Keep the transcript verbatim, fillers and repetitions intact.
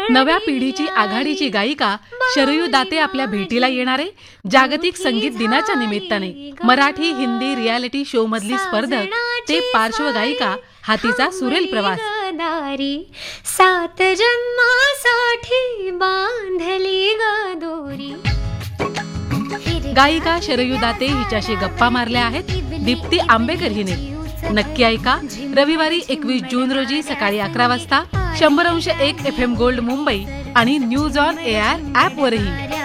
नव्या पिढीची आघाडीची गायिका शरयू दाते आपल्या भेटीला येणारे जागतिक संगीत दिनाच्या निमित्ताने मराठी हिंदी रियालिटी शो मधली स्पर्धक ते पार्श्वगायिका हा तिचा सुरेल प्रवास. सात जन्मासाठी बांधली दोरी. गायिका शरयू दाते हिच्याशी गप्पा मारल्या आहेत दीप्ती आंबेकर हिने. नक्की ऐका रविवारी एकवीस जून रोजी सकाळी अकरा वाजता शंभर अंश एक एफ एम गोल्ड मुंबई आणि न्यूज ऑन एआर ऍप वरही.